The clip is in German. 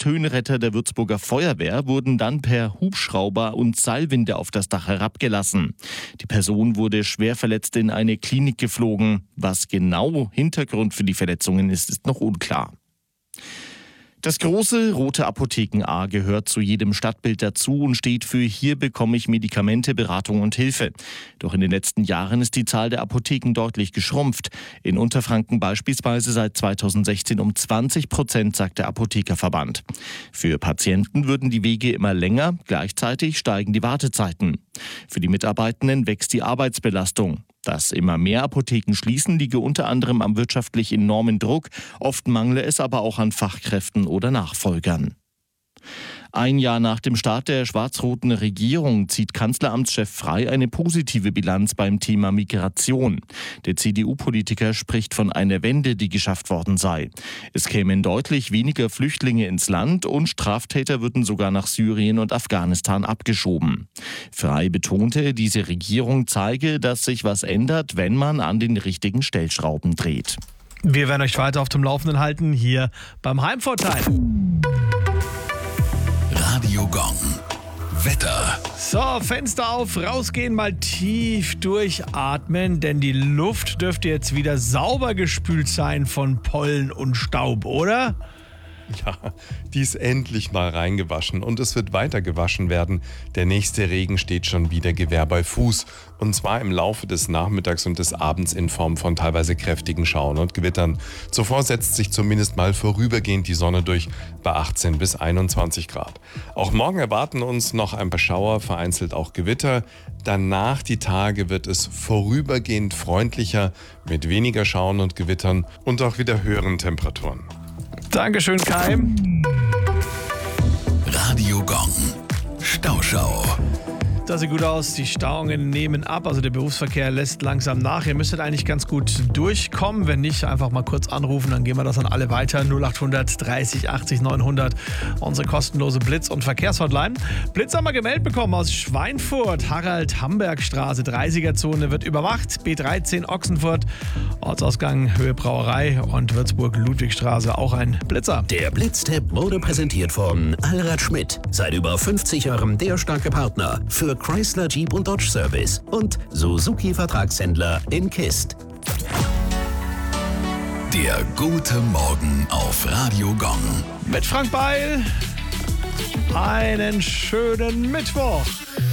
Höhenretter der Würzburger Feuerwehr wurden dann per Hubschrauber und Seilwinde auf das Dach herabgelassen. Die Person wurde schwer verletzt in eine Klinik geflogen. Was genau Hintergrund für die Verletzungen ist noch unklar. Das große rote Apotheken-A gehört zu jedem Stadtbild dazu und steht für „Hier bekomme ich Medikamente, Beratung und Hilfe". Doch in den letzten Jahren ist die Zahl der Apotheken deutlich geschrumpft. In Unterfranken beispielsweise seit 2016 um 20%, sagt der Apothekerverband. Für Patienten würden die Wege immer länger, gleichzeitig steigen die Wartezeiten. Für die Mitarbeitenden wächst die Arbeitsbelastung. Dass immer mehr Apotheken schließen, liege unter anderem am wirtschaftlich enormen Druck. Oft mangle es aber auch an Fachkräften oder Nachfolgern. Ein Jahr nach dem Start der schwarz-roten Regierung zieht Kanzleramtschef Frey eine positive Bilanz beim Thema Migration. Der CDU-Politiker spricht von einer Wende, die geschafft worden sei. Es kämen deutlich weniger Flüchtlinge ins Land und Straftäter würden sogar nach Syrien und Afghanistan abgeschoben. Frey betonte, diese Regierung zeige, dass sich was ändert, wenn man an den richtigen Stellschrauben dreht. Wir werden euch weiter auf dem Laufenden halten, hier beim Heimvorteil. Radio Gong. Wetter. So, Fenster auf, rausgehen, mal tief durchatmen, denn die Luft dürfte jetzt wieder sauber gespült sein von Pollen und Staub, oder? Ja, die ist endlich mal reingewaschen und es wird weiter gewaschen werden. Der nächste Regen steht schon wieder Gewehr bei Fuß. Und zwar im Laufe des Nachmittags und des Abends in Form von teilweise kräftigen Schauern und Gewittern. Zuvor setzt sich zumindest mal vorübergehend die Sonne durch bei 18 bis 21 Grad. Auch morgen erwarten uns noch ein paar Schauer, vereinzelt auch Gewitter. Danach die Tage wird es vorübergehend freundlicher mit weniger Schauern und Gewittern und auch wieder höheren Temperaturen. Dankeschön, Kai. Radio Gong. Stauschau. Das sieht gut aus, die Stauungen nehmen ab, also der Berufsverkehr lässt langsam nach. Ihr müsstet eigentlich ganz gut durchkommen, wenn nicht, einfach mal kurz anrufen, dann geben wir das an alle weiter. 0800 30 80 900, unsere kostenlose Blitz- und Verkehrshotline. Blitz haben wir gemeldet bekommen aus Schweinfurt, Harald-Hamberg-Straße, 30er-Zone wird überwacht, B13 Ochsenfurt, Ortsausgang Höhe Brauerei und Würzburg-Ludwigstraße, auch ein Blitzer. Der Blitztipp wurde präsentiert von Allrad Schmidt, seit über 50 Jahren der starke Partner für Chrysler, Jeep und Dodge Service und Suzuki Vertragshändler in Kist. Der gute Morgen auf Radio Gong. Mit Frank Beil, einen schönen Mittwoch.